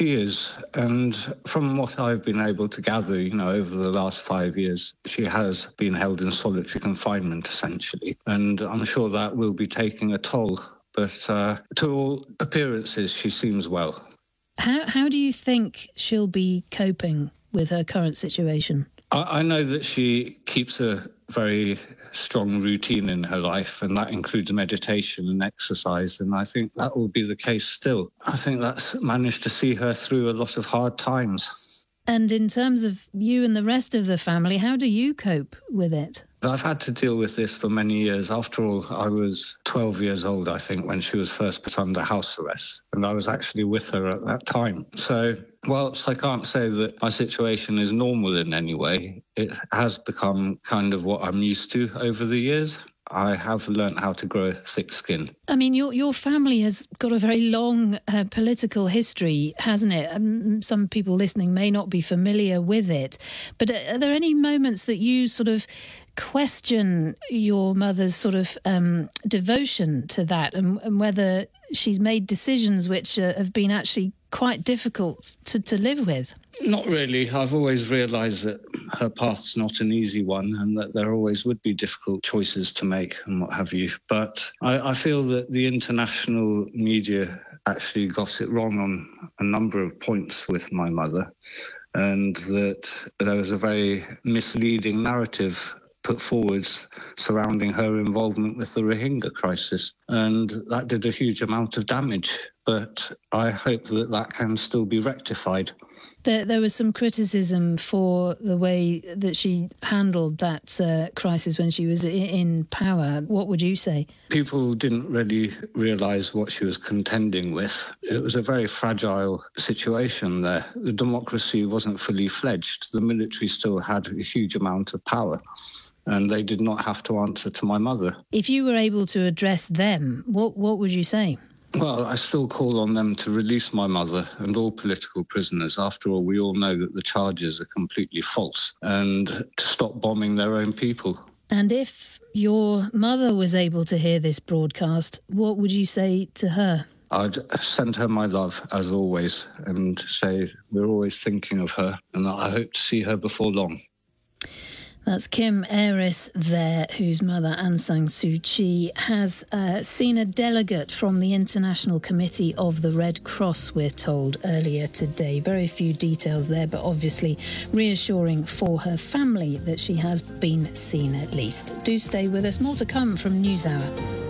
she is. And from what I've been able to gather, over the last 5 years, she has been held in solitary confinement, essentially. And I'm sure that will be taking a toll. But to all appearances, she seems well. How do you think she'll be coping with her current situation? I know that she keeps a very strong routine in her life, and that includes meditation and exercise, and I think that will be the case still. I think that's managed to see her through a lot of hard times. And in terms of you and the rest of the family, how do you cope with it? I've had to deal with this for many years. After all, I was 12 years old, I think, when she was first put under house arrest. And I was actually with her at that time. So, whilst I can't say that my situation is normal in any way, it has become kind of what I'm used to over the years. I have learnt how to grow thick skin. I mean, your family has got a very long political history, hasn't it? Some people listening may not be familiar with it. But are there any moments that you sort of question your mother's sort of devotion to that and whether she's made decisions which have been actually quite difficult to live with? Not really. I've always realised that her path's not an easy one and that there always would be difficult choices to make and what have you. But I feel that the international media actually got it wrong on a number of points with my mother, and that there was a very misleading narrative put forward surrounding her involvement with the Rohingya crisis. And that did a huge amount of damage. But I hope that that can still be rectified. There was some criticism for the way that she handled that crisis when she was in power. What would you say? People didn't really realise what she was contending with. It was a very fragile situation there. The democracy wasn't fully fledged. The military still had a huge amount of power, and they did not have to answer to my mother. If you were able to address them, what would you say? Well, I still call on them to release my mother and all political prisoners. After all, we all know that the charges are completely false, and to stop bombing their own people. And if your mother was able to hear this broadcast, what would you say to her? I'd send her my love, as always, and say we're always thinking of her, and that I hope to see her before long. That's Kim Aris there, whose mother, Aung San Suu Kyi, has seen a delegate from the International Committee of the Red Cross, we're told, earlier today. Very few details there, but obviously reassuring for her family that she has been seen at least. Do stay with us. More to come from NewsHour.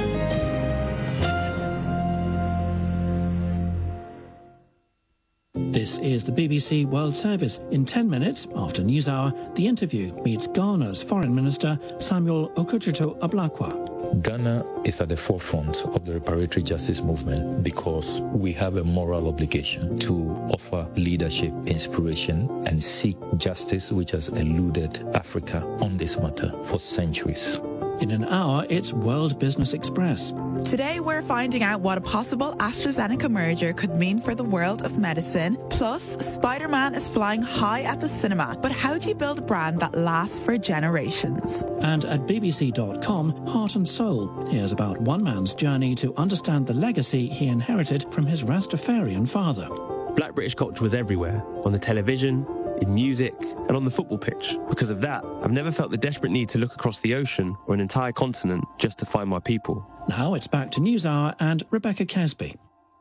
This is the BBC World Service. In 10 minutes after NewsHour, The Interview meets Ghana's Foreign Minister Samuel Okudzeto-Ablakwa. Ghana is at the forefront of the reparatory justice movement because we have a moral obligation to offer leadership, inspiration, and seek justice which has eluded Africa on this matter for centuries. In an hour, it's World Business Express. Today, we're finding out what a possible AstraZeneca merger could mean for the world of medicine. Plus, Spider-Man is flying high at the cinema. But how do you build a brand that lasts for generations? And at bbc.com, Heart and Soul. Here's about one man's journey to understand the legacy he inherited from his Rastafarian father. Black British culture was everywhere, on the television, in music, and on the football pitch. Because of that, I've never felt the desperate need to look across the ocean or an entire continent just to find my people. Now it's back to NewsHour and Rebecca Casby.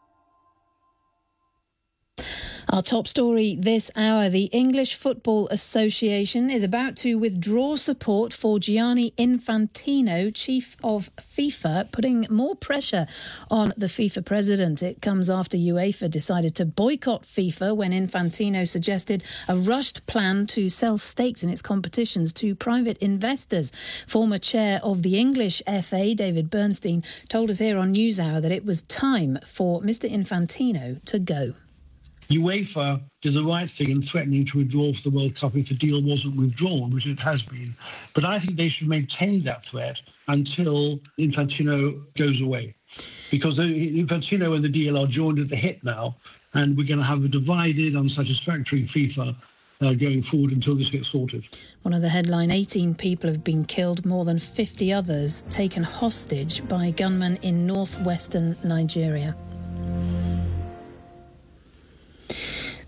Our top story this hour, the English Football Association is about to withdraw support for Gianni Infantino, chief of FIFA, putting more pressure on the FIFA president. It comes after UEFA decided to boycott FIFA when Infantino suggested a rushed plan to sell stakes in its competitions to private investors. Former chair of the English FA, David Bernstein, told us here on NewsHour that it was time for Mr. Infantino to go. UEFA did the right thing in threatening to withdraw from the World Cup if the deal wasn't withdrawn, which it has been. But I think they should maintain that threat until Infantino goes away. Because Infantino and the deal are joined at the hip now, and we're going to have a divided, unsatisfactory FIFA going forward until this gets sorted. One of the headline, 18 people have been killed, more than 50 others taken hostage by gunmen in northwestern Nigeria.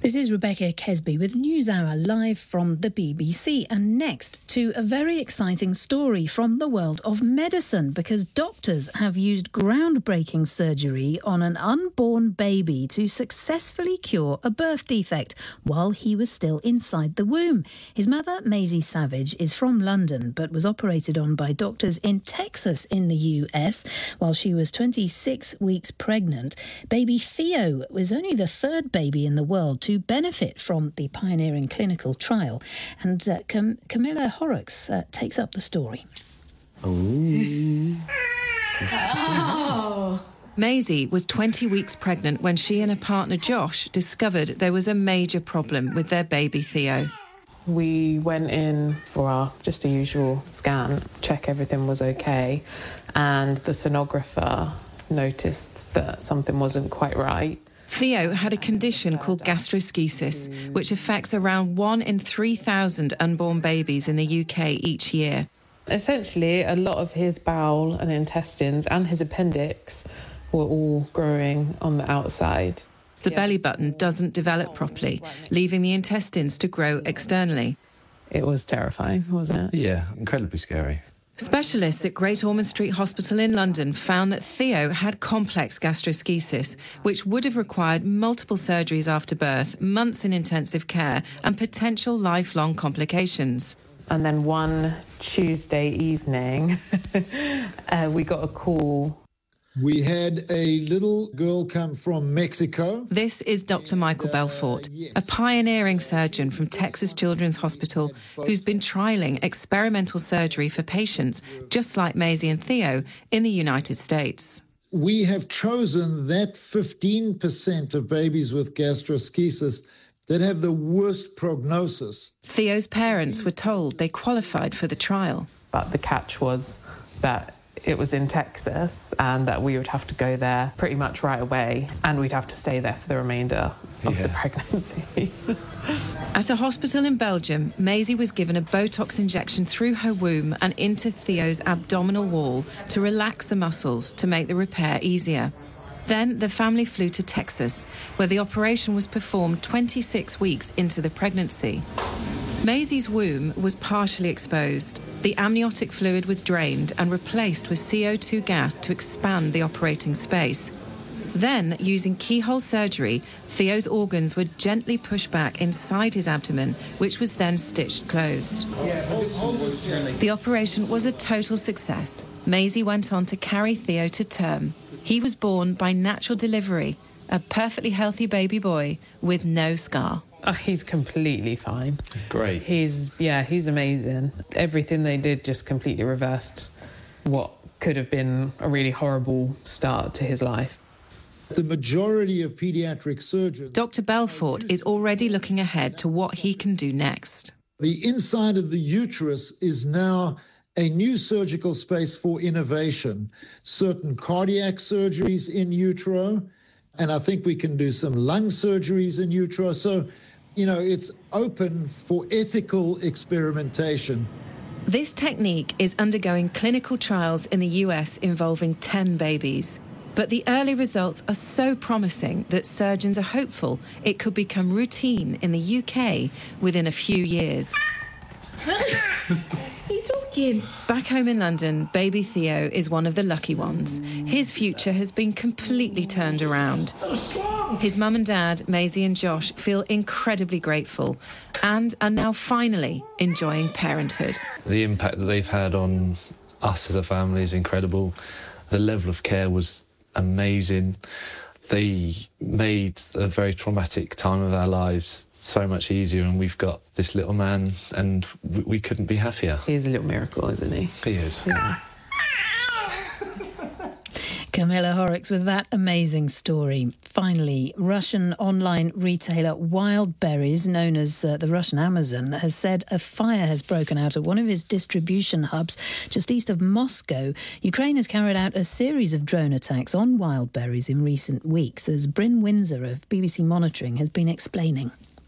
This is Rebecca Kesby with NewsHour live from the BBC. And next to a very exciting story from the world of medicine, because doctors have used groundbreaking surgery on an unborn baby to successfully cure a birth defect while he was still inside the womb. His mother, Maisie Savage, is from London but was operated on by doctors in Texas in the US while she was 26 weeks pregnant. Baby Theo was only the third baby in the world to benefit from the pioneering clinical trial. And Camilla Horrocks takes up the story. Maisie was 20 weeks pregnant when she and her partner Josh discovered there was a major problem with their baby Theo. We went in for just a usual scan, check everything was okay, and the sonographer noticed that something wasn't quite right. Theo had a condition called gastroschisis, which affects around 1 in 3,000 unborn babies in the UK each year. Essentially, a lot of his bowel and intestines and his appendix were all growing on the outside. The belly button doesn't develop properly, leaving the intestines to grow externally. It was terrifying, wasn't it? Yeah, incredibly scary. Specialists at Great Ormond Street Hospital in London found that Theo had complex gastroschisis, which would have required multiple surgeries after birth, months in intensive care, and potential lifelong complications. And then one Tuesday evening, we got a call. We had a little girl come from Mexico. This is Dr. Michael Belfort, a pioneering surgeon from Texas Children's Hospital who's been trialling experimental surgery for patients just like Maisie and Theo in the United States. We have chosen that 15% of babies with gastroschisis that have the worst prognosis. Theo's parents were told they qualified for the trial. But the catch was that it was in Texas and that we would have to go there pretty much right away and we'd have to stay there for the remainder of the pregnancy. At a hospital in Belgium, Maisie was given a Botox injection through her womb and into Theo's abdominal wall to relax the muscles to make the repair easier. Then the family flew to Texas, where the operation was performed 26 weeks into the pregnancy. Maisie's womb was partially exposed. The amniotic fluid was drained and replaced with CO2 gas to expand the operating space. Then, using keyhole surgery, Theo's organs were gently pushed back inside his abdomen, which was then stitched closed. The operation was a total success. Maisie went on to carry Theo to term. He was born by natural delivery, a perfectly healthy baby boy with no scar. Oh, he's completely fine. He's great. He's amazing. Everything they did just completely reversed what could have been a really horrible start to his life. The majority of paediatric surgeons... Dr. Belfort is already looking ahead to what he can do next. The inside of the uterus is now a new surgical space for innovation. Certain cardiac surgeries in utero, and I think we can do some lung surgeries in utero. So, it's open for ethical experimentation. This technique is undergoing clinical trials in the US involving 10 babies. But the early results are so promising that surgeons are hopeful it could become routine in the UK within a few years. Back home in London, baby Theo is one of the lucky ones. His future has been completely turned around. His mum and dad, Maisie and Josh, feel incredibly grateful and are now finally enjoying parenthood. The impact that they've had on us as a family is incredible. The level of care was amazing. They made a very traumatic time of our lives so much easier, and we've got this little man, and we couldn't be happier. He's a little miracle, isn't he? He is. Yeah. Camilla Horrocks with that amazing story. Finally, Russian online retailer Wildberries, known as the Russian Amazon, has said a fire has broken out at one of his distribution hubs just east of Moscow. Ukraine has carried out a series of drone attacks on Wildberries in recent weeks, as Bryn Windsor of BBC Monitoring has been explaining.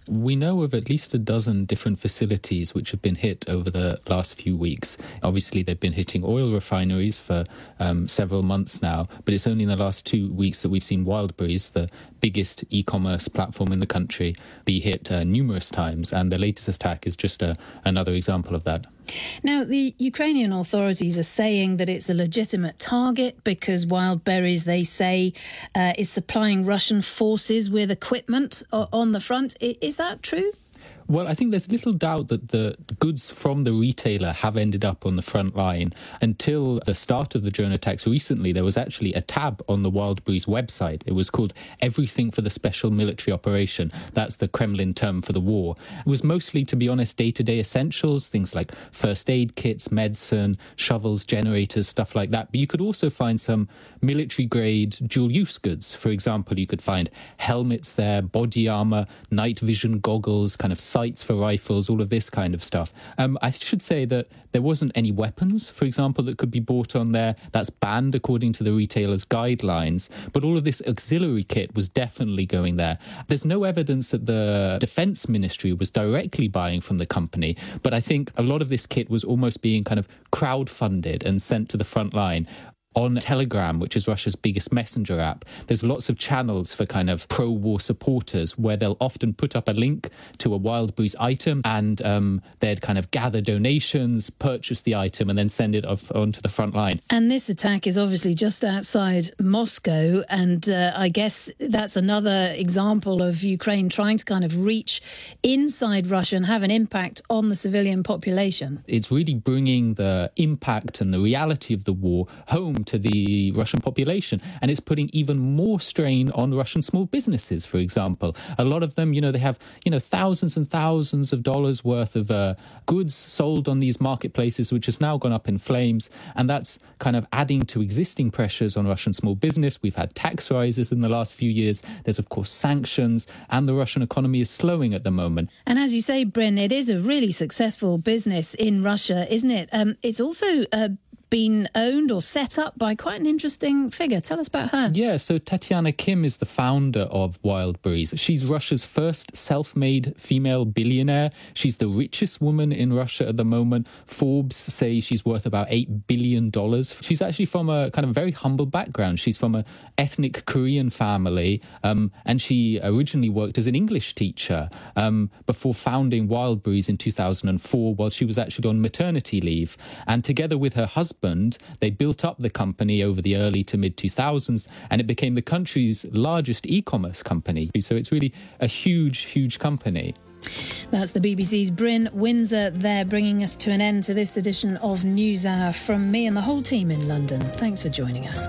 We know of at least a dozen different facilities which have been hit over the last few weeks. Obviously, they've been hitting oil refineries for several months now, but it's only in the last 2 weeks that we've seen Wildberries, the biggest e-commerce platform in the country, be hit numerous times, and the latest attack is just another example of that. Now, the Ukrainian authorities are saying that it's a legitimate target because Wildberries, they say, is supplying Russian forces with equipment on the front. Is that true? Well, I think there's little doubt that the goods from the retailer have ended up on the front line. Until the start of the drone attacks recently, there was actually a tab on the Wildberries website. It was called Everything for the Special Military Operation. That's the Kremlin term for the war. It was mostly, to be honest, day-to-day essentials, things like first aid kits, medicine, shovels, generators, stuff like that. But you could also find some military-grade dual-use goods. For example, you could find helmets there, body armor, night vision goggles, kind of sights for rifles, all of this kind of stuff. I should say that there wasn't any weapons, for example, that could be bought on there. That's banned according to the retailer's guidelines. But all of this auxiliary kit was definitely going there. There's no evidence that the Defense Ministry was directly buying from the company, but I think a lot of this kit was almost being kind of crowdfunded and sent to the front line. On Telegram, which is Russia's biggest messenger app, there's lots of channels for kind of pro-war supporters where they'll often put up a link to a Wildberries item and they'd kind of gather donations, purchase the item and then send it onto the front line. And this attack is obviously just outside Moscow, and I guess that's another example of Ukraine trying to kind of reach inside Russia and have an impact on the civilian population. It's really bringing the impact and the reality of the war home to the Russian population, and it's putting even more strain on Russian small businesses, for example. A lot of them, they have, thousands and thousands of dollars worth of goods sold on these marketplaces, which has now gone up in flames, and that's kind of adding to existing pressures on Russian small business. We've had tax rises in the last few years. There's, of course, sanctions, and the Russian economy is slowing at the moment. And as you say, Bryn, it is a really successful business in Russia, isn't it? It's also been owned or set up by quite an interesting figure. Tell us about her. Yeah, so Tatiana Kim is the founder of Wildberries. She's Russia's first self-made female billionaire. She's the richest woman in Russia at the moment. Forbes say she's worth about $8 billion. She's actually from a kind of very humble background. She's from an ethnic Korean family, and she originally worked as an English teacher before founding Wildberries in 2004 while she was actually on maternity leave. And together with her husband, they built up the company over the early to mid-2000s, and it became the country's largest e-commerce company. So it's really a huge, huge company. That's the BBC's Bryn Windsor there, bringing us to an end to this edition of NewsHour from me and the whole team in London. Thanks for joining us.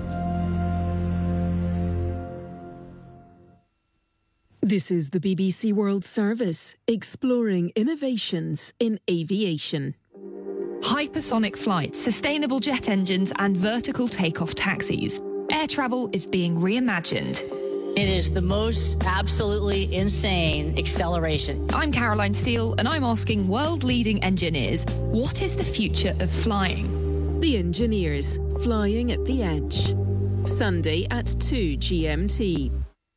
This is the BBC World Service, exploring innovations in aviation. Hypersonic flights, sustainable jet engines and vertical takeoff taxis. Air travel is being reimagined. It is the most absolutely insane acceleration. I'm Caroline Steele, and I'm asking world-leading engineers, what is the future of flying? The Engineers, Flying at the Edge. Sunday at 2 GMT.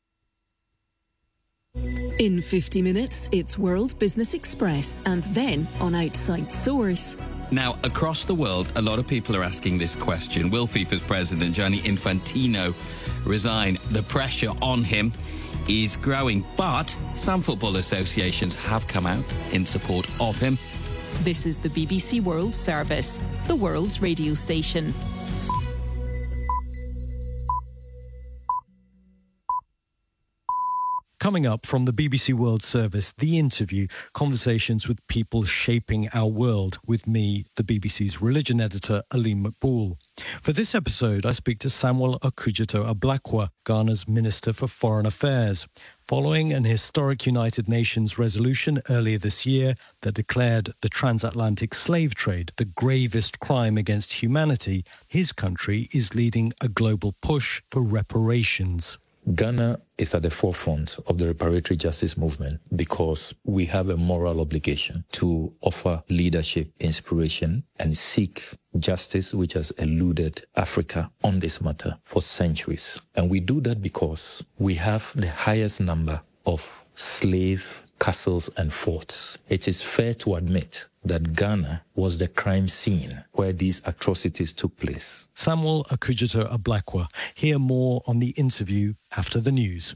In 50 minutes, it's World Business Express, and then on Outside Source. Now, across the world, a lot of people are asking this question. Will FIFA's president, Gianni Infantino, resign? The pressure on him is growing, but some football associations have come out in support of him. This is the BBC World Service, the world's radio station. Coming up from the BBC World Service, The Interview, conversations with people shaping our world, with me, the BBC's religion editor, Aline McBool. For this episode, I speak to Samuel Okudzeto-Ablakwa, Ghana's Minister for Foreign Affairs. Following an historic United Nations resolution earlier this year that declared the transatlantic slave trade the gravest crime against humanity, his country is leading a global push for reparations. Ghana is at the forefront of the reparatory justice movement because we have a moral obligation to offer leadership, inspiration, and seek justice which has eluded Africa on this matter for centuries. And we do that because we have the highest number of slave castles and forts. It is fair to admit that Ghana was the crime scene where these atrocities took place. Samuel Okudzeto-Ablakwa. Hear more on the interview after the news.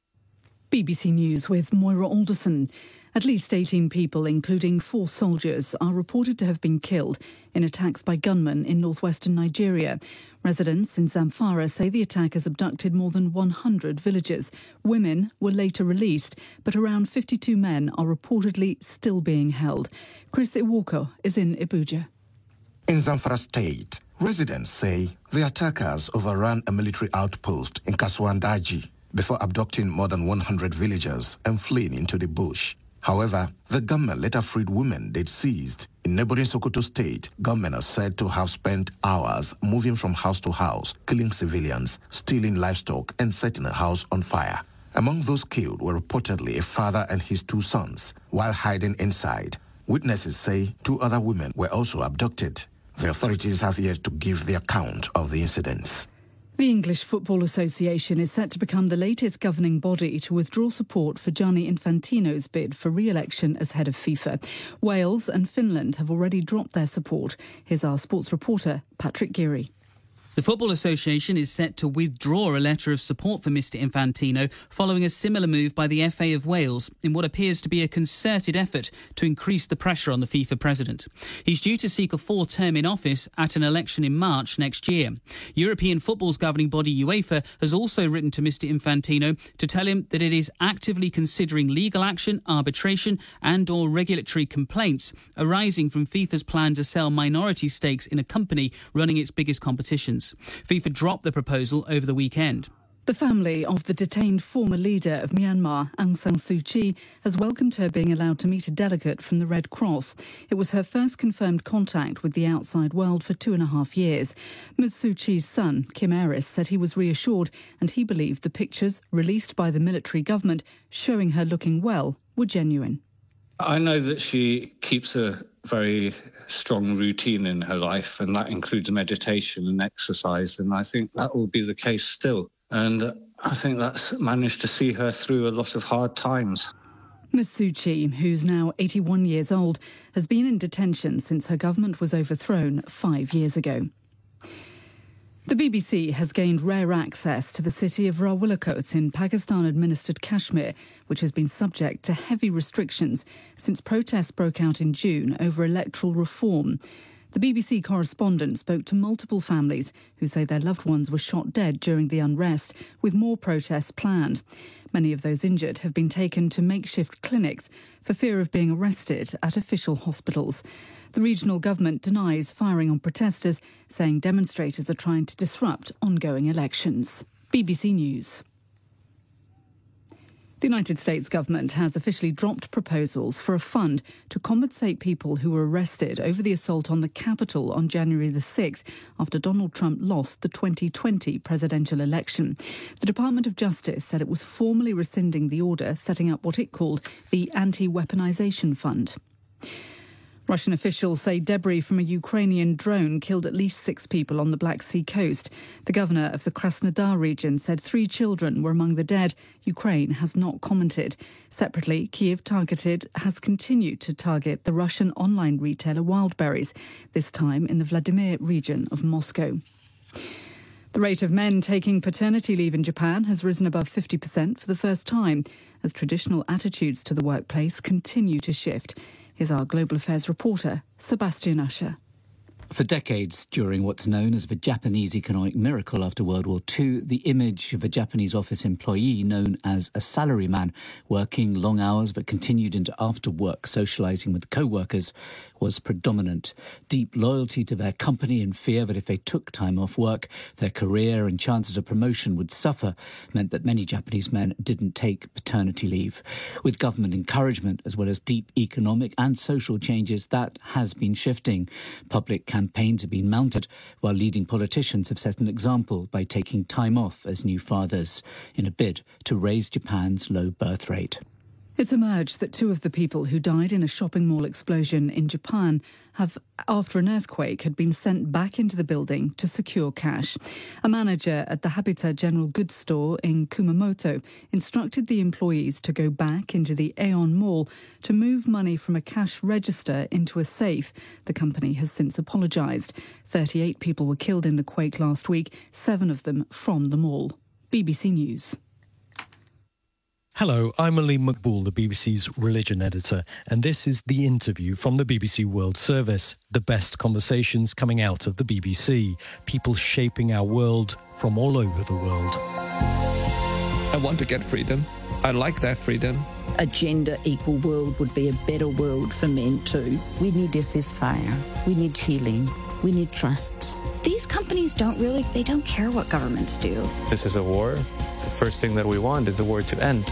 BBC News with Moira Alderson. At least 18 people, including 4 soldiers, are reported to have been killed in attacks by gunmen in northwestern Nigeria. Residents in Zamfara say the attack has abducted more than 100 villagers. Women were later released, but around 52 men are reportedly still being held. Chris Iwoko is in Abuja. In Zamfara State, residents say the attackers overran a military outpost in Kasuandaji before abducting more than 100 villagers and fleeing into the bush. However, the gunmen later freed women they'd seized. In neighboring Sokoto State, gunmen are said to have spent hours moving from house to house, killing civilians, stealing livestock, and setting a house on fire. Among those killed were reportedly a father and his 2 sons, while hiding inside. Witnesses say 2 other women were also abducted. The authorities have yet to give the account of the incidents. The English Football Association is set to become the latest governing body to withdraw support for Gianni Infantino's bid for re-election as head of FIFA. Wales and Finland have already dropped their support. Here's our sports reporter, Patrick Geary. The Football Association is set to withdraw a letter of support for Mr Infantino following a similar move by the FA of Wales in what appears to be a concerted effort to increase the pressure on the FIFA president. He's due to seek a 4th term in office at an election in March next year. European football's governing body UEFA has also written to Mr Infantino to tell him that it is actively considering legal action, arbitration and/or regulatory complaints arising from FIFA's plan to sell minority stakes in a company running its biggest competitions. FIFA dropped the proposal over the weekend. The family of the detained former leader of Myanmar, Aung San Suu Kyi, has welcomed her being allowed to meet a delegate from the Red Cross. It was her first confirmed contact with the outside world for 2.5 years. Ms Suu Kyi's son, Kim Aris, said he was reassured and he believed the pictures released by the military government showing her looking well were genuine. I know that she keeps a very strong routine in her life, and that includes meditation and exercise, and I think that will be the case still. And I think that's managed to see her through a lot of hard times. Ms Suu Kyi, who's now 81 years old, has been in detention since her government was overthrown 5 years ago. The BBC has gained rare access to the city of Rawalakot in Pakistan-administered Kashmir, which has been subject to heavy restrictions since protests broke out in June over electoral reform. The BBC correspondent spoke to multiple families who say their loved ones were shot dead during the unrest, with more protests planned. Many of those injured have been taken to makeshift clinics for fear of being arrested at official hospitals. The regional government denies firing on protesters, saying demonstrators are trying to disrupt ongoing elections. BBC News. The United States government has officially dropped proposals for a fund to compensate people who were arrested over the assault on the Capitol on January the 6th after Donald Trump lost the 2020 presidential election. The Department of Justice said it was formally rescinding the order setting up what it called the Anti-Weaponization Fund. Russian officials say debris from a Ukrainian drone killed at least 6 people on the Black Sea coast. The governor of the Krasnodar region said 3 children were among the dead. Ukraine has not commented. Separately, Kyiv has continued to target the Russian online retailer Wildberries, this time in the Vladimir region of Moscow. The rate of men taking paternity leave in Japan has risen above 50% for the first time, as traditional attitudes to the workplace continue to shift. Here's our Global Affairs reporter, Sebastian Usher. For decades, during what's known as the Japanese economic miracle after World War II, the image of a Japanese office employee known as a salaryman, working long hours but continued into after-work socialising with co-workers, was predominant. Deep loyalty to their company and fear that if they took time off work, their career and chances of promotion would suffer meant that many Japanese men didn't take paternity leave. With government encouragement as well as deep economic and social changes, that has been shifting. Public campaigns have been mounted, while leading politicians have set an example by taking time off as new fathers in a bid to raise Japan's low birth rate. It's emerged that two of the people who died in a shopping mall explosion in Japan have, after an earthquake, had been sent back into the building to secure cash. A manager at the Habitat General Goods store in Kumamoto instructed the employees to go back into the Aeon Mall to move money from a cash register into a safe. The company has since apologised. 38 people were killed in the quake last week, 7 of them from the mall. BBC News. Hello, I'm Aleem Maqbool, the BBC's religion editor, and this is The Interview from the BBC World Service, the best conversations coming out of the BBC, people shaping our world from all over the world. I want to get freedom. I like that freedom. A gender-equal world would be a better world for men too. We need a ceasefire. We need healing. We need trust. These companies don't care what governments do. This is a war. The first thing that we want is the war to end.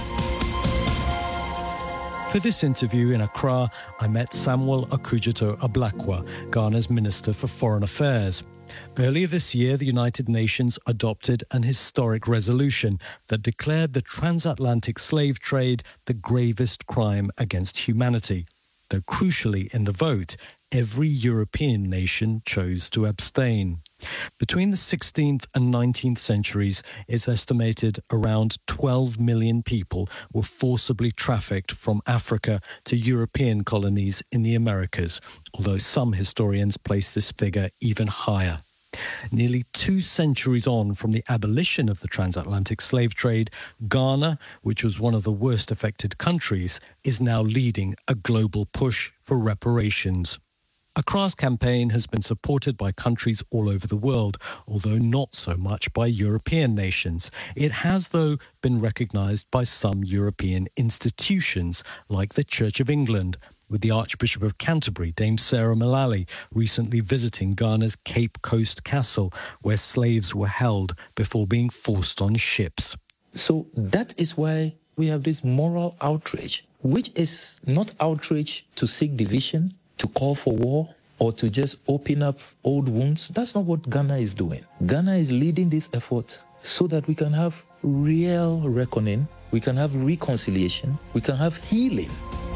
For this interview in Accra, I met Samuel Okudzeto Ablakwa, Ghana's Minister for Foreign Affairs. Earlier this year, the United Nations adopted an historic resolution that declared the transatlantic slave trade the gravest crime against humanity. Though crucially in the vote, every European nation chose to abstain. Between the 16th and 19th centuries, it's estimated around 12 million people were forcibly trafficked from Africa to European colonies in the Americas, although some historians place this figure even higher. Nearly 2 centuries on from the abolition of the transatlantic slave trade, Ghana, which was one of the worst affected countries, is now leading a global push for reparations. Accra's campaign has been supported by countries all over the world, although not so much by European nations. It has, though, been recognised by some European institutions, like the Church of England, with the Archbishop of Canterbury, Dame Sarah Mullally, recently visiting Ghana's Cape Coast Castle, where slaves were held before being forced on ships. So that is why we have this moral outrage, which is not outrage to seek division, to call for war, or to just open up old wounds. That's not what Ghana is doing. Ghana is leading this effort so that we can have real reckoning, we can have reconciliation, we can have healing.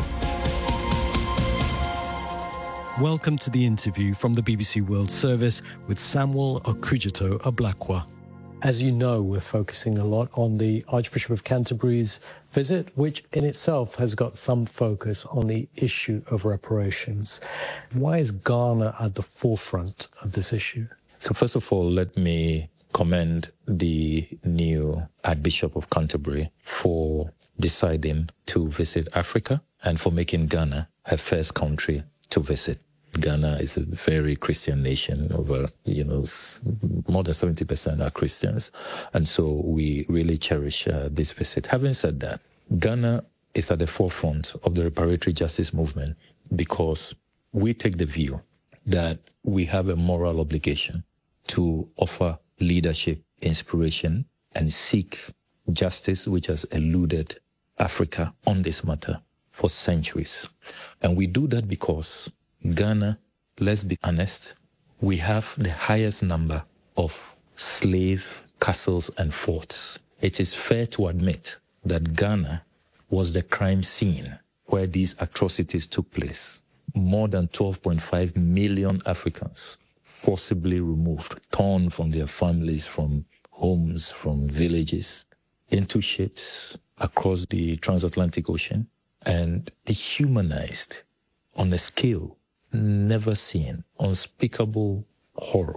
Welcome to The Interview from the BBC World Service with Samuel Okudzeto Ablakwa. As you know, we're focusing a lot on the Archbishop of Canterbury's visit, which in itself has got some focus on the issue of reparations. Why is Ghana at the forefront of this issue? So first of all, let me commend the new Archbishop of Canterbury for deciding to visit Africa and for making Ghana her first country to visit. Ghana is a very Christian nation. Over, more than 70% are Christians. And so we really cherish this visit. Having said that, Ghana is at the forefront of the reparatory justice movement because we take the view that we have a moral obligation to offer leadership, inspiration, and seek justice which has eluded Africa on this matter for centuries. And we do that because Ghana, let's be honest, we have the highest number of slave castles and forts. It is fair to admit that Ghana was the crime scene where these atrocities took place. More than 12.5 million Africans forcibly removed, torn from their families, from homes, from villages, into ships across the transatlantic ocean, and dehumanized on a scale never seen, unspeakable horror.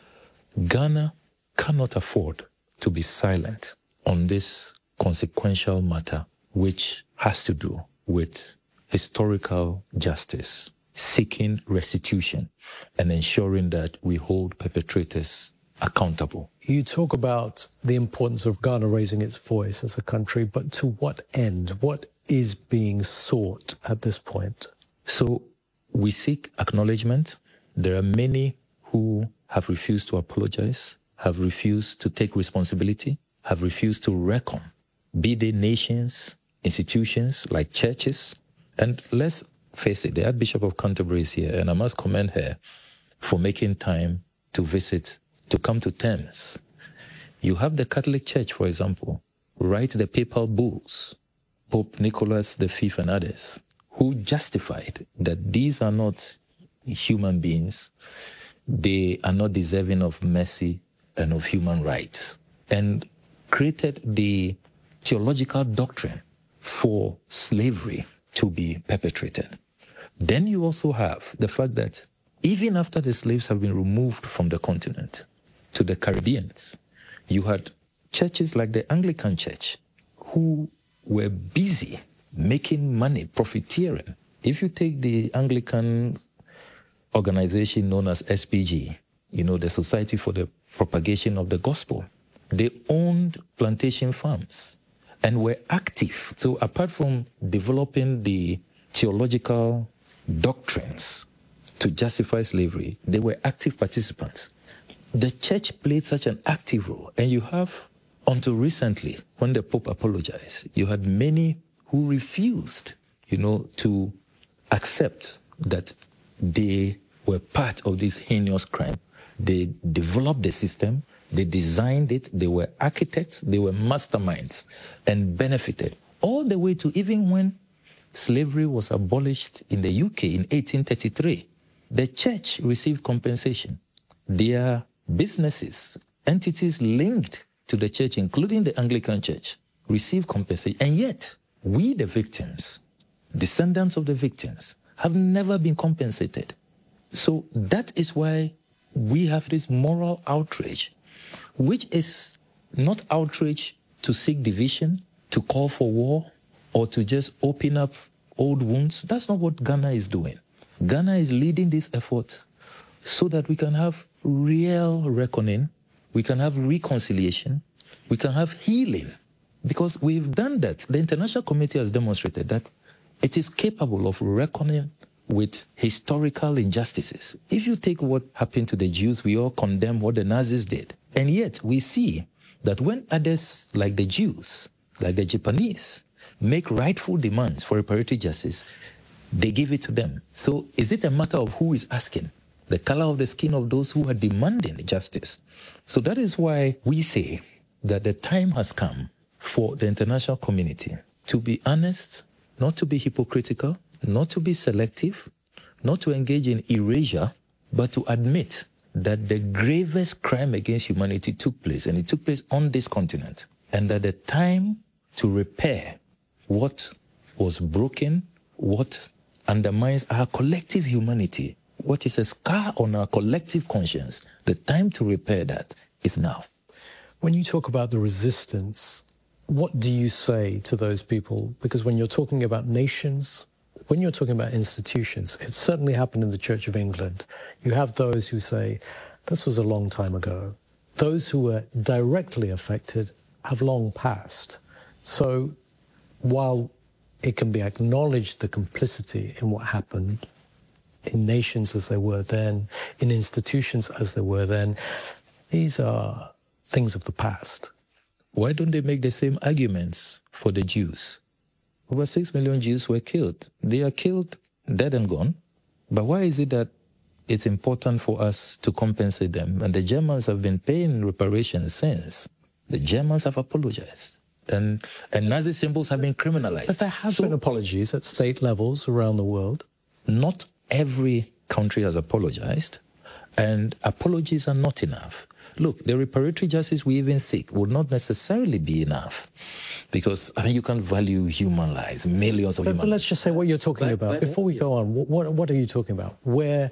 Ghana cannot afford to be silent on this consequential matter, which has to do with historical justice, seeking restitution, and ensuring that we hold perpetrators accountable. You talk about the importance of Ghana raising its voice as a country, but to what end? What is being sought at this point? So we seek acknowledgement. There are many who have refused to apologize, have refused to take responsibility, have refused to reckon, be they nations, institutions like churches. And let's face it, the Archbishop of Canterbury is here, and I must commend her for making time to visit, to come to terms. You have the Catholic Church, for example, write the papal bulls Pope Nicholas V and others, who justified that these are not human beings, they are not deserving of mercy and of human rights, and created the theological doctrine for slavery to be perpetrated. Then you also have the fact that even after the slaves have been removed from the continent to the Caribbean, you had churches like the Anglican Church who were busy making money, profiteering. If you take the Anglican organization known as SPG, the Society for the Propagation of the Gospel, they owned plantation farms and were active. So apart from developing the theological doctrines to justify slavery, they were active participants. The church played such an active role. And you have, until recently, when the Pope apologized, you had many who refused, to accept that they were part of this heinous crime. They developed the system, they designed it, they were architects, they were masterminds, and benefited. All the way to even when slavery was abolished in the UK in 1833, the church received compensation. Their businesses, entities linked to the church, including the Anglican Church, received compensation. And yet, we, the victims, descendants of the victims, have never been compensated. So that is why we have this moral outrage, which is not outrage to seek division, to call for war, or to just open up old wounds. That's not what Ghana is doing. Ghana is leading this effort so that we can have real reckoning, we can have reconciliation, we can have healing. Because we've done that. The international community has demonstrated that it is capable of reckoning with historical injustices. If you take what happened to the Jews, we all condemn what the Nazis did. And yet we see that when others, like the Jews, like the Japanese, make rightful demands for reparative justice, they give it to them. So is it a matter of who is asking? The color of the skin of those who are demanding justice. So that is why we say that the time has come for the international community to be honest, not to be hypocritical, not to be selective, not to engage in erasure, but to admit that the gravest crime against humanity took place, and it took place on this continent, and that the time to repair what was broken, what undermines our collective humanity, what is a scar on our collective conscience, the time to repair that is now. When you talk about the resistance, what do you say to those people? Because when you're talking about nations, when you're talking about institutions, it certainly happened in the Church of England. You have those who say, this was a long time ago. Those who were directly affected have long passed. So while it can be acknowledged the complicity in what happened in nations as they were then, in institutions as they were then, these are things of the past. Why don't they make the same arguments for the Jews? Over 6 million Jews were killed. They are killed, dead and gone. But why is it that it's important for us to compensate them? And the Germans have been paying reparations since. The Germans have apologized. And Nazi symbols have been criminalized. But there have been apologies at state levels around the world. Not every country has apologized, and apologies are not enough. Look, the reparatory justice we even seek would not necessarily be enough, because you can't value human lives, millions of human lives. But let's just say what you're talking about. Before we go on, what are you talking about? Where,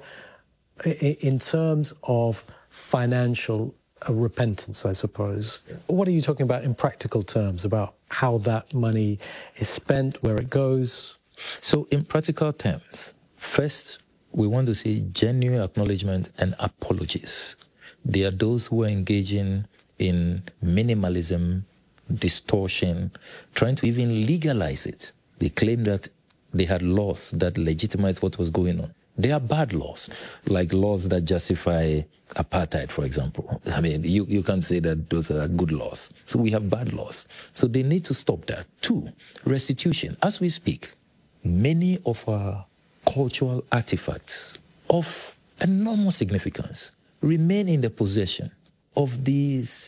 in terms of financial repentance, I suppose, what are you talking about in practical terms, about how that money is spent, where it goes? So in practical terms, first, we want to see genuine acknowledgement and apologies. There are those who are engaging in minimalism, distortion, trying to even legalize it. They claim that they had laws that legitimize what was going on. They are bad laws, like laws that justify apartheid, for example. I mean, you can't say that those are good laws. So we have bad laws. So they need to stop that. 2, restitution. As we speak, many of our cultural artifacts of enormous significance remain in the possession of these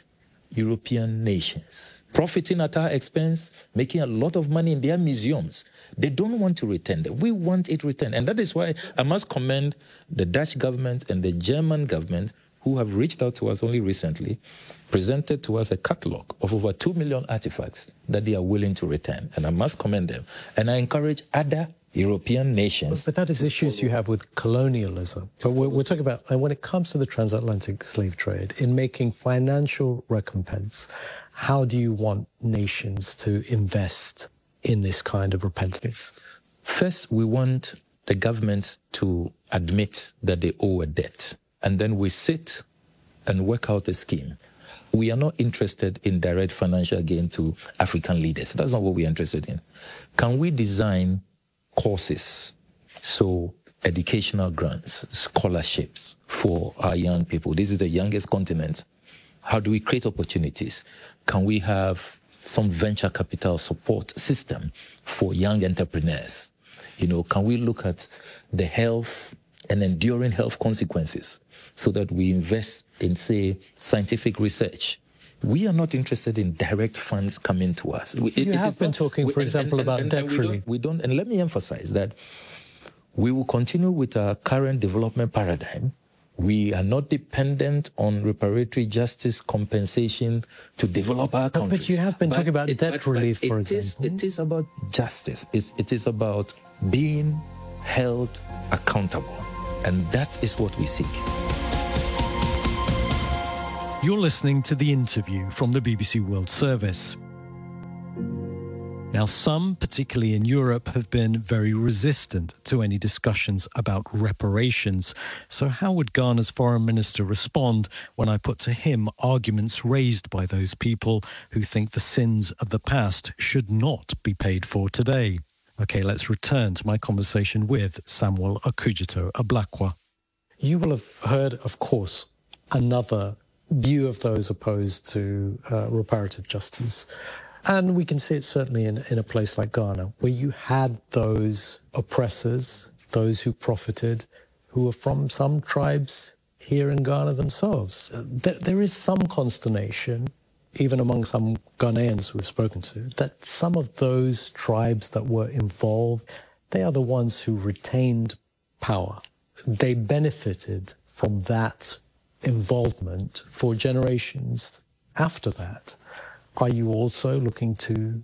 European nations, profiting at our expense, making a lot of money in their museums. They don't want to return that. We want it returned. And that is why I must commend the Dutch government and the German government, who have reached out to us only recently, presented to us a catalogue of over 2 million artifacts that they are willing to return. And I must commend them. And I encourage other European nations. But that is issues you have with colonialism. But we're talking about, and when it comes to the transatlantic slave trade, in making financial recompense, how do you want nations to invest in this kind of repentance? First, we want the governments to admit that they owe a debt. And then we sit and work out a scheme. We are not interested in direct financial gain to African leaders. That's not what we're interested in. Can we design courses, so educational grants, scholarships for our young people? This is the youngest continent. How do we create opportunities? Can we have some venture capital support system for young entrepreneurs? Can we look at the health and enduring health consequences so that we invest in, say, scientific research? We are not interested in direct funds coming to us. You have been talking, for example, about debt relief. We don't, and let me emphasize that we will continue with our current development paradigm. We are not dependent on reparatory justice compensation to develop our countries. But you have been talking about debt relief, for example. It is about justice. It is about being held accountable. And that is what we seek. You're listening to The Interview from the BBC World Service. Now, some, particularly in Europe, have been very resistant to any discussions about reparations. So how would Ghana's foreign minister respond when I put to him arguments raised by those people who think the sins of the past should not be paid for today? Okay, let's return to my conversation with Samuel Okudzeto-Ablakwa. You will have heard, of course, another view of those opposed to reparative justice. And we can see it certainly in a place like Ghana, where you had those oppressors, those who profited, who are from some tribes here in Ghana themselves. There is some consternation, even among some Ghanaians we've spoken to, that some of those tribes that were involved, they are the ones who retained power. They benefited from that involvement for generations after that. Are you also looking to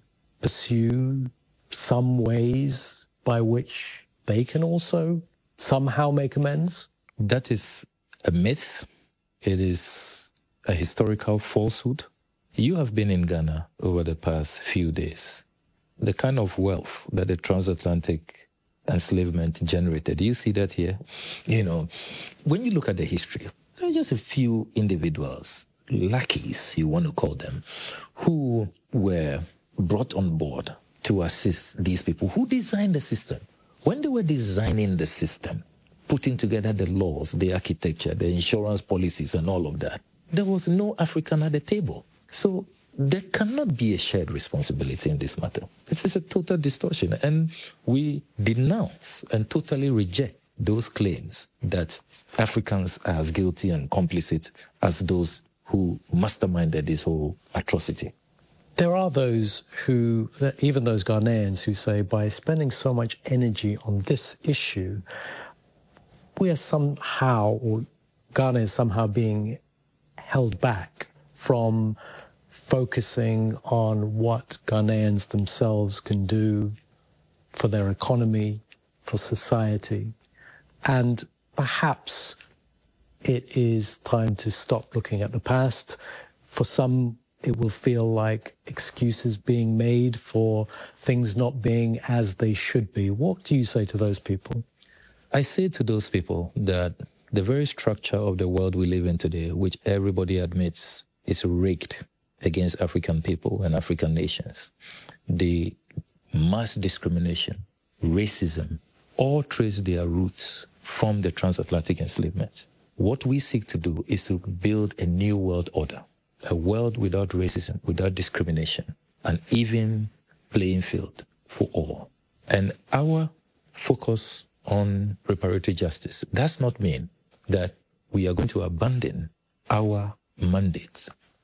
pursue some ways by which they can also somehow make amends? That is a myth. It is a historical falsehood. You have been in Ghana over the past few days. The kind of wealth that the transatlantic enslavement generated, you see that here? When you look at the history, there are just a few individuals, lackeys, you want to call them, who were brought on board to assist these people who designed the system. When they were designing the system, putting together the laws, the architecture, the insurance policies and all of that, there was no African at the table. So there cannot be a shared responsibility in this matter. It is a total distortion. And we denounce and totally reject those claims that Africans are as guilty and complicit as those who masterminded this whole atrocity. There are those who, even those Ghanaians who say, by spending so much energy on this issue, we are somehow, or Ghana is somehow being held back from focusing on what Ghanaians themselves can do for their economy, for society. And perhaps it is time to stop looking at the past. For some, it will feel like excuses being made for things not being as they should be. What do you say to those people? I say to those people that the very structure of the world we live in today, which everybody admits is rigged against African people and African nations, the mass discrimination, racism, all trace their roots from the transatlantic enslavement. What we seek to do is to build a new world order, a world without racism, without discrimination, an even playing field for all. And our focus on reparatory justice does not mean that we are going to abandon our mandates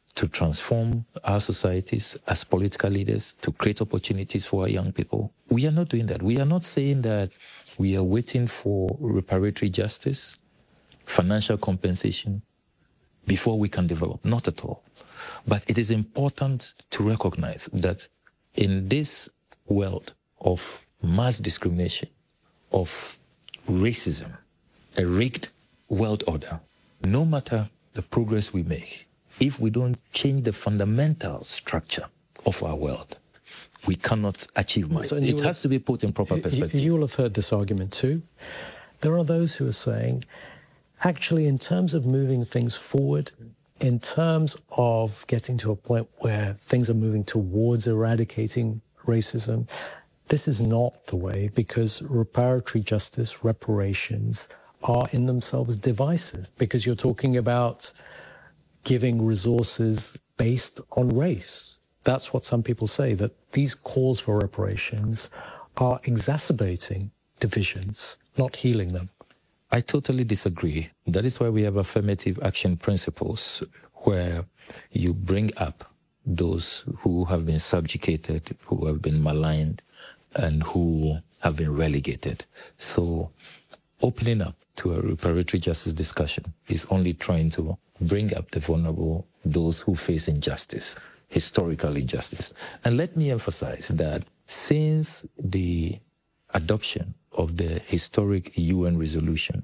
to transform our societies as political leaders, to create opportunities for our young people. We are not doing that. We are not saying that we are waiting for reparatory justice, financial compensation, before we can develop. Not at all. But it is important to recognize that in this world of mass discrimination, of racism, a rigged world order, no matter the progress we make, if we don't change the fundamental structure of our world, we cannot achieve much. So it has to be put in proper perspective. You will have heard this argument too. There are those who are saying, actually, in terms of moving things forward, in terms of getting to a point where things are moving towards eradicating racism, this is not the way, because reparatory justice, reparations, are in themselves divisive, because you're talking about giving resources based on race. That's what some people say, that these calls for reparations are exacerbating divisions, not healing them. I totally disagree. That is why we have affirmative action principles, where you bring up those who have been subjugated, who have been maligned, and who have been relegated. So opening up to a reparatory justice discussion is only trying to bring up the vulnerable, those who face injustice, historical injustice. And let me emphasize that since the adoption of the historic UN resolution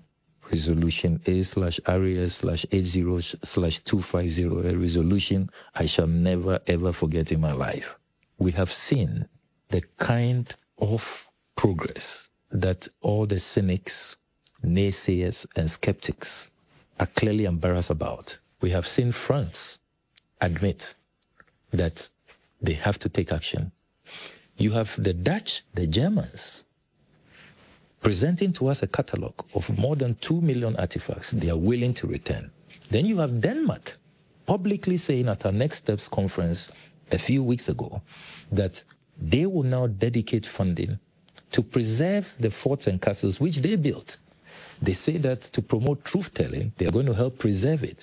A/RAS/80/250, a resolution I shall never ever forget in my life, we have seen the kind of progress that all the cynics, naysayers, and skeptics are clearly embarrassed about. We have seen France admit that they have to take action. You have the Dutch, the Germans, presenting to us a catalogue of more than 2 million artifacts they are willing to return. Then you have Denmark publicly saying at our Next Steps conference a few weeks ago that they will now dedicate funding to preserve the forts and castles which they built. They say that to promote truth-telling, they are going to help preserve it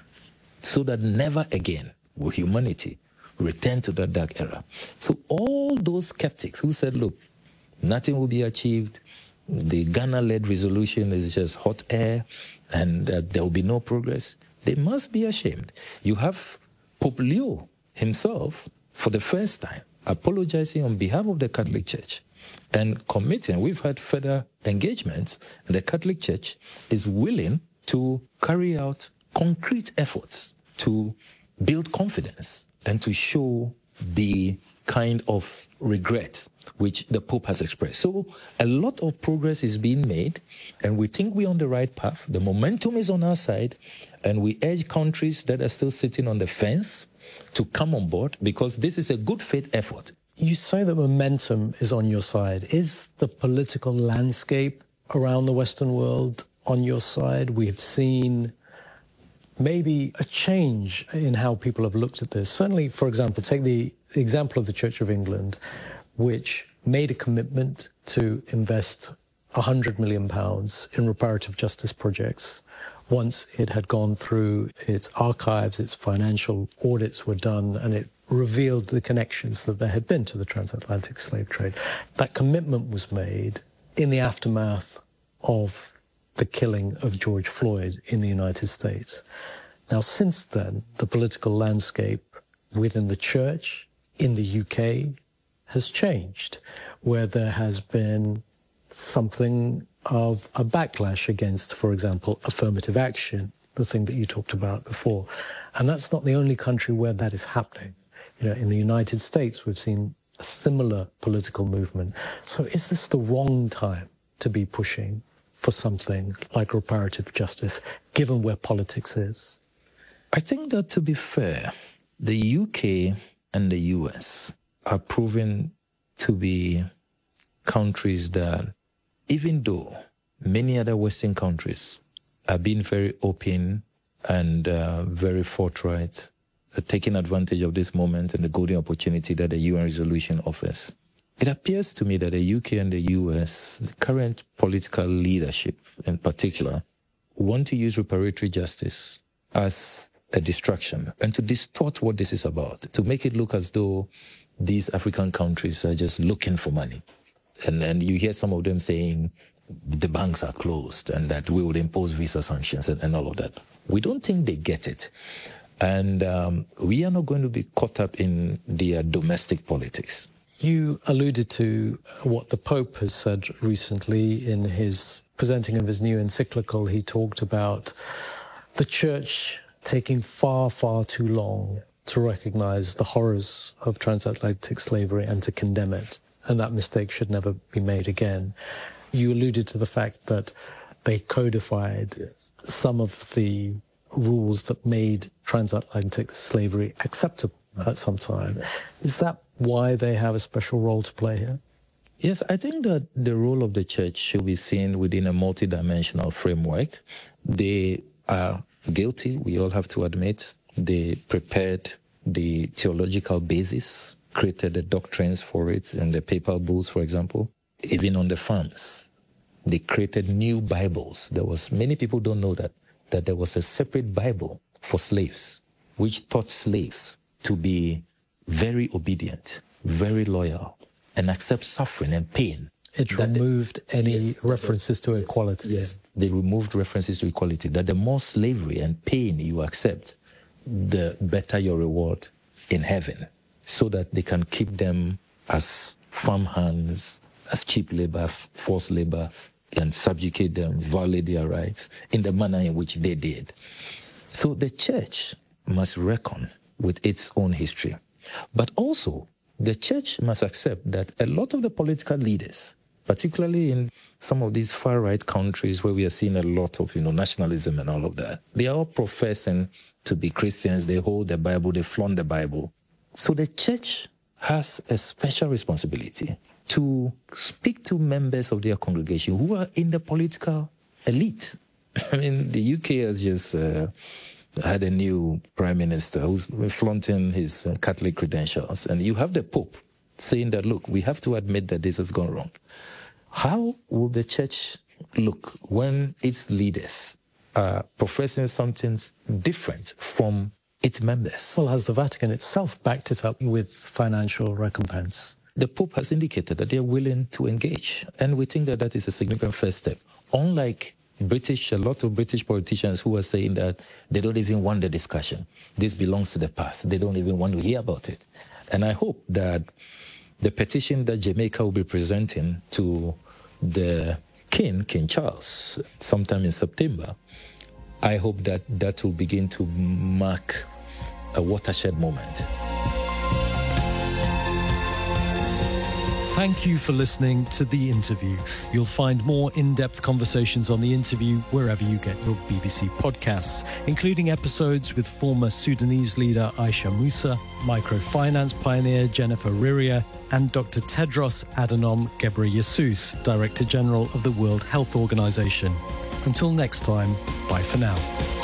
so that never again will humanity return to that dark era. So all those skeptics who said, look, nothing will be achieved, the Ghana-led resolution is just hot air, and there will be no progress, they must be ashamed. You have Pope Leo himself, for the first time, apologizing on behalf of the Catholic Church and committing. We've had further engagements. The Catholic Church is willing to carry out concrete efforts to build confidence and to show the kind of regret which the Pope has expressed. So a lot of progress is being made, and we think we're on the right path. The momentum is on our side, and we urge countries that are still sitting on the fence to come on board, because this is a good faith effort. You say that momentum is on your side. Is the political landscape around the Western world on your side? We have seen maybe a change in how people have looked at this. Certainly, for example, take the example of the Church of England, which made a commitment to invest £100 million in reparative justice projects once it had gone through its archives, its financial audits were done, and it revealed the connections that there had been to the transatlantic slave trade. That commitment was made in the aftermath of the killing of George Floyd in the United States. Now, since then, the political landscape within the church in the UK has changed, where there has been something of a backlash against, for example, affirmative action, the thing that you talked about before. And that's not the only country where that is happening. You know, in the United States, we've seen a similar political movement. So is this the wrong time to be pushing for something like reparative justice, given where politics is? I think that, to be fair, the UK and the US are proven to be countries that, even though many other Western countries are being very open and very forthright, taking advantage of this moment and the golden opportunity that the UN resolution offers, it appears to me that the UK and the US, the current political leadership in particular, want to use reparatory justice as a distraction and to distort what this is about, to make it look as though these African countries are just looking for money. And you hear some of them saying the banks are closed and that we will impose visa sanctions and all of that. We don't think they get it. And we are not going to be caught up in their domestic politics. You alluded to what the Pope has said recently in his presenting of his new encyclical. He talked about the Church taking far, far too long to recognize the horrors of transatlantic slavery and to condemn it, and that mistake should never be made again. You alluded to the fact that they codified some of the rules that made transatlantic slavery acceptable at some time. Is that why they have a special role to play here? Yes, I think that the role of the Church should be seen within a multidimensional framework. They are guilty, we all have to admit. They prepared the theological basis, created the doctrines for it, and the papal bulls, for example. Even on the farms, they created new Bibles. Many people don't know that there was a separate Bible for slaves, which taught slaves to be very obedient, very loyal, and accept suffering and pain. It removed any references to equality. Yes, they removed references to equality, that the more slavery and pain you accept, the better your reward in heaven, so that they can keep them as farm hands, as cheap labor, forced labor, and subjugate them, violate their rights in the manner in which they did. So the Church must reckon with its own history. But also, the Church must accept that a lot of the political leaders, particularly in some of these far-right countries where we are seeing a lot of, nationalism and all of that, they are all professing to be Christians. They hold the Bible, they flaunt the Bible. So the Church has a special responsibility to speak to members of their congregation who are in the political elite. I mean, the UK has just had a new prime minister who's flaunting his Catholic credentials. And you have the Pope saying that, look, we have to admit that this has gone wrong. How will the Church look when its leaders are professing something different from its members? Well, has the Vatican itself backed it up with financial recompense? The Pope has indicated that they're willing to engage, and we think that that is a significant first step. Unlike a lot of British politicians who are saying that they don't even want the discussion. This belongs to the past. They don't even want to hear about it. And I hope that the petition that Jamaica will be presenting to the King Charles, sometime in September, I hope that that will begin to mark a watershed moment. Thank you for listening to The Interview. You'll find more in-depth conversations on The Interview wherever you get your BBC podcasts, including episodes with former Sudanese leader Aisha Musa, microfinance pioneer Jennifer Riria, and Dr. Tedros Adhanom Ghebreyesus, Director General of the World Health Organization. Until next time, bye for now.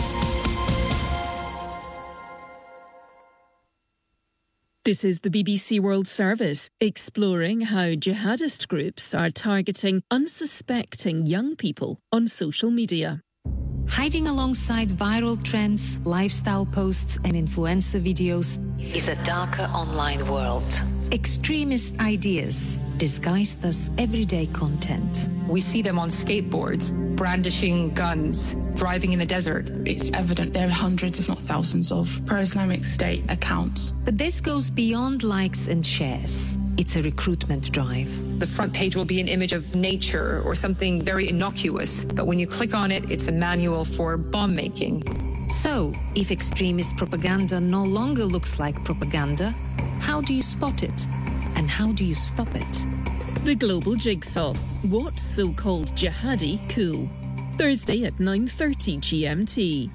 This is the BBC World Service, exploring how jihadist groups are targeting unsuspecting young people on social media. Hiding alongside viral trends, lifestyle posts and influencer videos is a darker online world. Extremist ideas disguised as everyday content. We see them on skateboards, brandishing guns, driving in the desert. It's evident there are hundreds, if not thousands, of pro-Islamic State accounts. But this goes beyond likes and shares. It's a recruitment drive. The front page will be an image of nature or something very innocuous, but when you click on it, it's a manual for bomb making. So, if extremist propaganda no longer looks like propaganda, how do you spot it? And how do you stop it? The Global Jigsaw. What's so-called jihadi cool? Thursday at 9:30 GMT.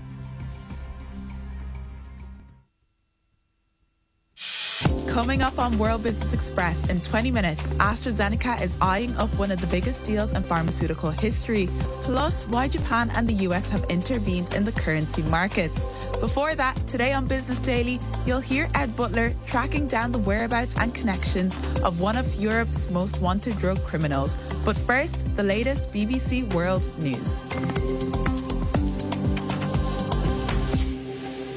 Coming up on World Business Express in 20 minutes, AstraZeneca is eyeing up one of the biggest deals in pharmaceutical history, plus why Japan and the US have intervened in the currency markets. Before that, today on Business Daily, you'll hear Ed Butler tracking down the whereabouts and connections of one of Europe's most wanted drug criminals. But first, the latest BBC World News.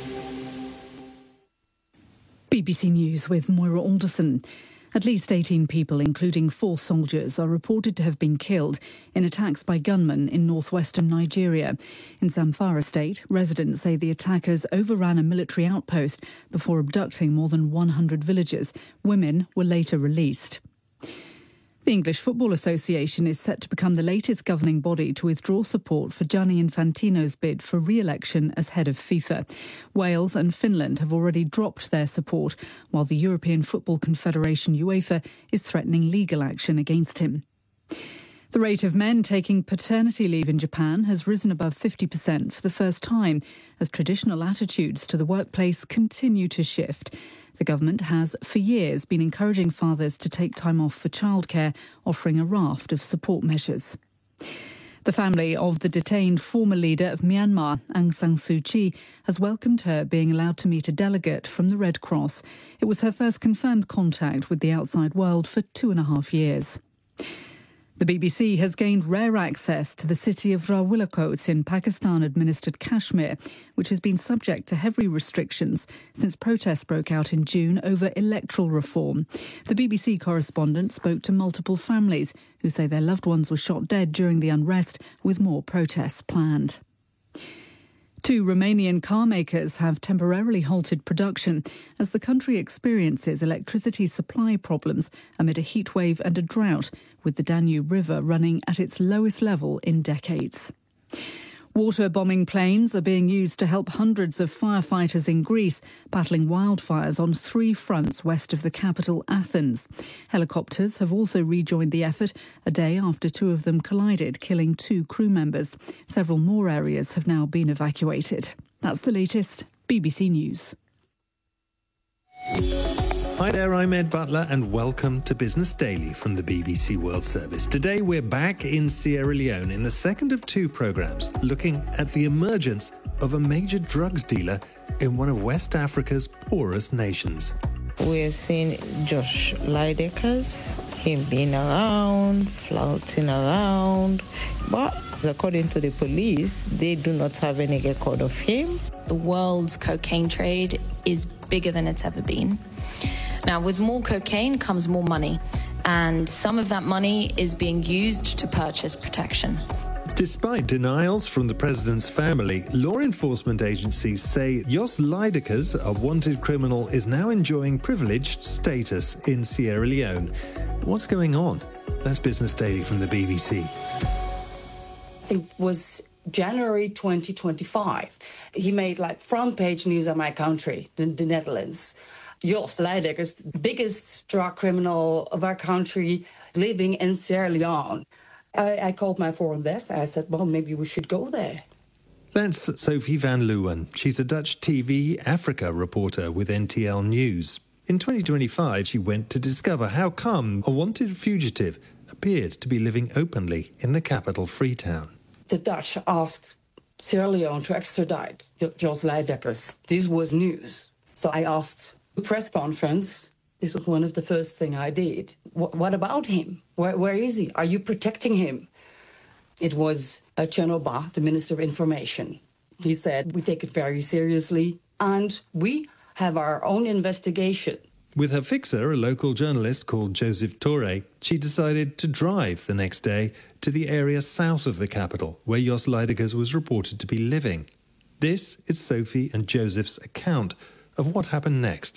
BBC News with Moira Alderson. At least 18 people, including 4 soldiers, are reported to have been killed in attacks by gunmen in northwestern Nigeria. In Zamfara state, residents say the attackers overran a military outpost before abducting more than 100 villagers. Women were later released. The English Football Association is set to become the latest governing body to withdraw support for Gianni Infantino's bid for re-election as head of FIFA. Wales and Finland have already dropped their support, while the European Football Confederation UEFA is threatening legal action against him. The rate of men taking paternity leave in Japan has risen above 50% for the first time as traditional attitudes to the workplace continue to shift. The government has, for years, been encouraging fathers to take time off for childcare, offering a raft of support measures. The family of the detained former leader of Myanmar, Aung San Suu Kyi, has welcomed her being allowed to meet a delegate from the Red Cross. It was her first confirmed contact with the outside world for 2.5 years. The BBC has gained rare access to the city of Rawalakot in Pakistan-administered Kashmir, which has been subject to heavy restrictions since protests broke out in June over electoral reform. The BBC correspondent spoke to multiple families who say their loved ones were shot dead during the unrest, with more protests planned. 2 Romanian car makers have temporarily halted production as the country experiences electricity supply problems amid a heatwave and a drought, with the Danube River running at its lowest level in decades. Water bombing planes are being used to help hundreds of firefighters in Greece battling wildfires on 3 fronts west of the capital, Athens. Helicopters have also rejoined the effort a day after 2 of them collided, killing 2 crew members. Several more areas have now been evacuated. That's the latest. BBC News. Hi there, I'm Ed Butler and welcome to Business Daily from the BBC World Service. Today we're back in Sierra Leone in the second of 2 programmes looking at the emergence of a major drugs dealer in one of West Africa's poorest nations. We're seeing Josh Lydeckers, him being around, flouting around, but according to the police, they do not have any record of him. The world's cocaine trade is bigger than it's ever been. Now, with more cocaine comes more money, and some of that money is being used to purchase protection. Despite denials from the president's family, law enforcement agencies say Jos Lydeckers, a wanted criminal, is now enjoying privileged status in Sierra Leone. What's going on? That's Business Daily from the BBC. It was January 2025. He made front page news of my country, the Netherlands. Jos Lydeckers, the biggest drug criminal of our country, living in Sierra Leone. I called my foreign desk. I said, well, maybe we should go there. That's Sophie van Leeuwen. She's a Dutch TV Africa reporter with NTL News. In 2025, she went to discover how come a wanted fugitive appeared to be living openly in the capital, Freetown. The Dutch asked Sierra Leone to extradite Jos Lydeckers. This was news. So I asked the press conference. This was one of the first things I did. What about him? Where is he? Are you protecting him? It was Chenoba, the Minister of Information. He said, we take it very seriously and we have our own investigation. With her fixer, a local journalist called Joseph Torre, she decided to drive the next day to the area south of the capital, where Jos Lydeckers was reported to be living. This is Sophie and Joseph's account of what happened next.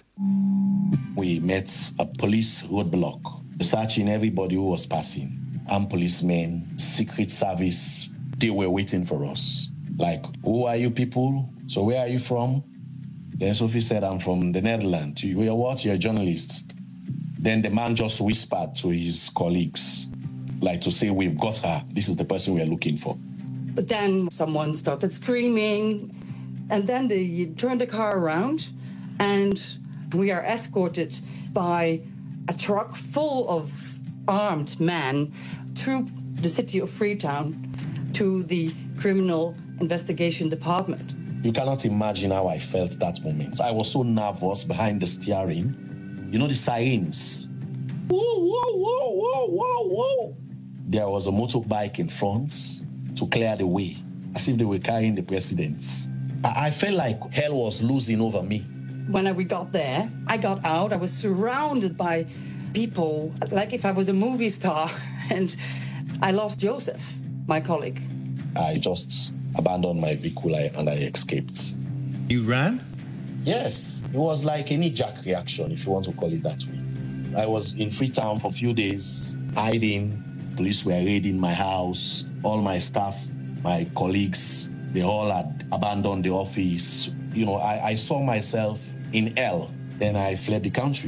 We met a police roadblock, searching everybody who was passing. Armed policemen, Secret Service, they were waiting for us. Who are you people? So where are you from? Then Sophie said, I'm from the Netherlands. You're what? You're a journalist. Then the man just whispered to his colleagues, to say, we've got her. This is the person we're looking for. But then someone started screaming, and then they turned the car around, and we are escorted by a truck full of armed men through the city of Freetown to the Criminal Investigation Department. You cannot imagine how I felt that moment. I was so nervous behind the steering. You know the sirens? Whoa, whoa, whoa, whoa, whoa, whoa. There was a motorbike in front to clear the way, as if they were carrying the president. I felt like hell was losing over me. when we got there, I got out. I was surrounded by people, like if I was a movie star. And I lost Joseph, my colleague. I just abandoned my vehicle and I escaped. You ran? Yes. It was like a knee-jerk reaction, if you want to call it that way. I was in Freetown for a few days, hiding. Police were raiding my house. All my staff, my colleagues, they all had abandoned the office. You know, I saw myself in hell. Then I fled the country.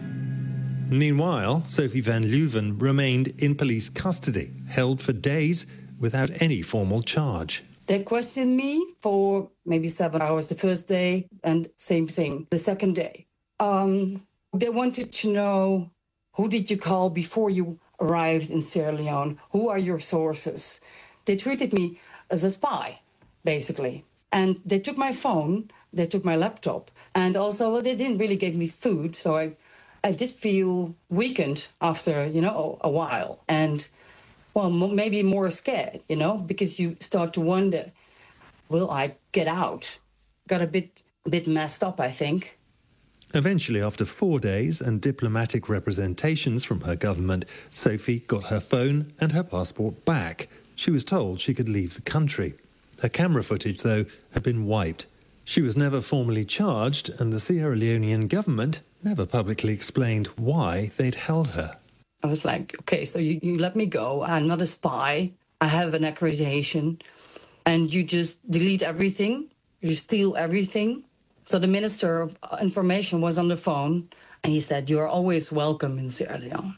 Meanwhile, Sophie van Leuven remained in police custody, held for days without any formal charge. They questioned me for maybe 7 hours the first day, and same thing the second day. They wanted to know, who did you call before you arrived in Sierra Leone? Who are your sources? They treated me as a spy, basically. And they took my phone, they took my laptop, and also they didn't really give me food, so I did feel weakened after, a while. And, well, maybe more scared, because you start to wonder, will I get out? Got a bit messed up, I think. Eventually, after 4 days and diplomatic representations from her government, Sophie got her phone and her passport back. She was told she could leave the country. Her camera footage, though, had been wiped. She was never formally charged, and the Sierra Leonean government never publicly explained why they'd held her. I was like, okay, so you let me go. I'm not a spy. I have an accreditation. And you just delete everything. You steal everything. So the Minister of Information was on the phone, and he said, you're always welcome in Sierra Leone.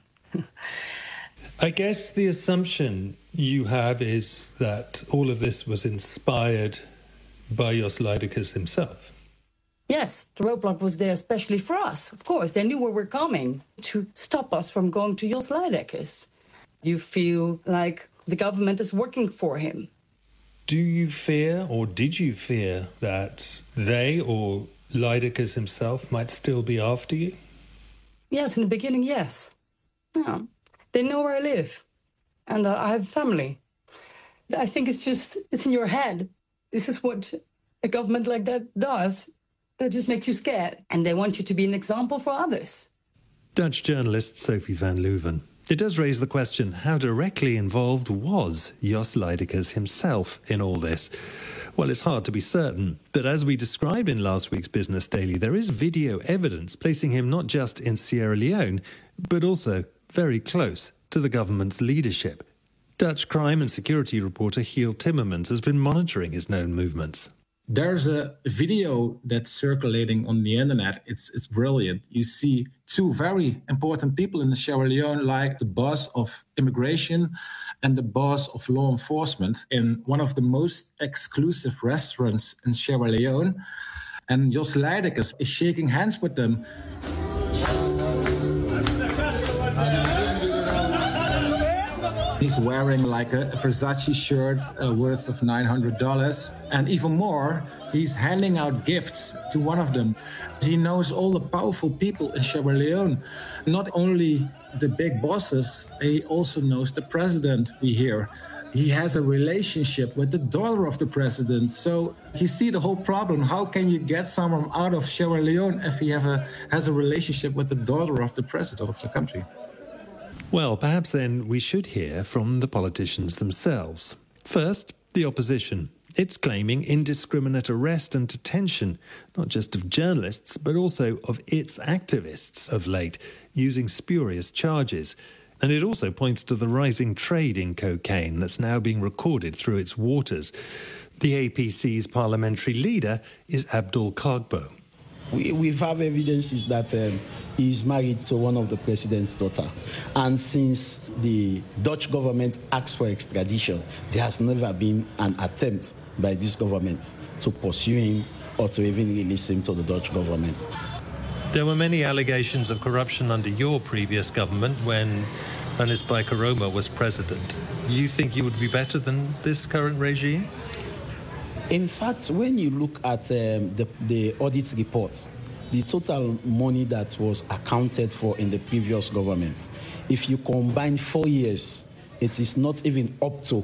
I guess the assumption you have is that all of this was inspired by Jos Lydekkers himself. Yes, the roadblock was there especially for us. Of course, they knew we were coming to stop us from going to Jos Lydekkers. You feel like the government is working for him. Do you fear, or did you fear, that they or Lydekkers himself might still be after you? Yes, in the beginning, yes. Yeah. They know where I live, and I have family. I think it's in your head. This is what a government like that does. They just make you scared, and they want you to be an example for others. Dutch journalist Sophie van Leuven. It does raise the question, how directly involved was Jos Lydekkers himself in all this? Well, it's hard to be certain, but as we described in last week's Business Daily, there is video evidence placing him not just in Sierra Leone, but also very close to the government's leadership. Dutch crime and security reporter Giel Timmermans has been monitoring his known movements. There's a video that's circulating on the internet. It's brilliant. You see two very important people in Sierra Leone, like the boss of immigration and the boss of law enforcement, in one of the most exclusive restaurants in Sierra Leone. And Jos Lydekkers is shaking hands with them. He's wearing like a Versace shirt worth of $900. And even more, he's handing out gifts to one of them. He knows all the powerful people in Sierra Leone. Not only the big bosses, he also knows the president, we hear. He has a relationship with the daughter of the president. So you see the whole problem. How can you get someone out of Sierra Leone if he has a relationship with the daughter of the president of the country? Well, perhaps then we should hear from the politicians themselves. First, the opposition. It's claiming indiscriminate arrest and detention, not just of journalists, but also of its activists of late, using spurious charges. And it also points to the rising trade in cocaine that's now being recorded through its waters. The APC's parliamentary leader is Abdul Kagbo. We have evidences that he's married to one of the president's daughter. And since the Dutch government asked for extradition, there has never been an attempt by this government to pursue him or to even release him to the Dutch government. There were many allegations of corruption under your previous government when Ernest Bai Koroma was president. You think you would be better than this current regime? In fact, when you look at the audit report, the total money that was accounted for in the previous government, if you combine 4 years, it is not even up to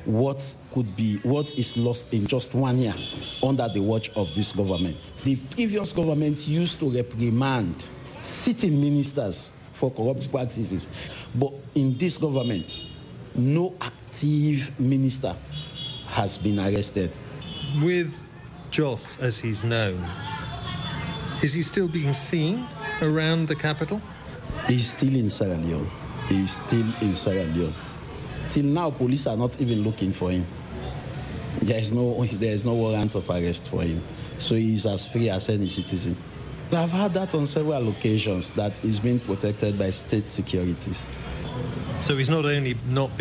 what is lost in just 1 year under the watch of this government. The previous government used to reprimand sitting ministers for corrupt practices, but in this government, no active minister has been arrested. With Jos, as he's known, is he still being seen around the capital? He's still in Sierra Leone. Till now, police are not even looking for him. There is no warrant of arrest for him. So he's as free as any citizen. I've had that on several occasions, that he's been protected by state securities. So he's not only not